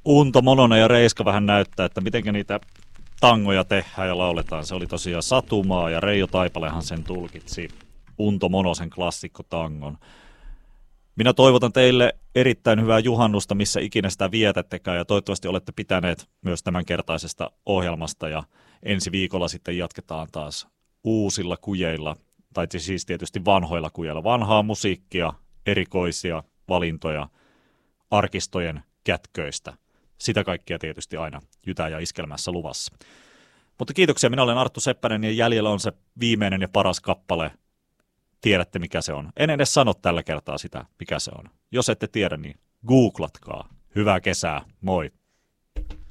Unto Mononen ja Reiska vähän näyttää, että miten niitä tangoja tehdään ja lauletaan. Se oli tosiaan Satumaa ja Reijo Taipalehan sen tulkitsi Unto Monosen klassikkotangon. Minä toivotan teille erittäin hyvää juhannusta, missä ikinä sitä vietättekään, ja toivottavasti olette pitäneet myös tämänkertaisesta ohjelmasta, ja ensi viikolla sitten jatketaan taas uusilla kujeilla, tai siis tietysti vanhoilla kujeilla. Vanhaa musiikkia, erikoisia valintoja, arkistojen kätköistä. Sitä kaikkea tietysti aina Jytä ja Iskelmässä luvassa. Mutta kiitoksia, minä olen Arttu Seppänen, ja jäljellä on se viimeinen ja paras kappale. Tiedätte, mikä se on. En edes sano tällä kertaa sitä, mikä se on. Jos ette tiedä, niin googlatkaa. Hyvää kesää, moi!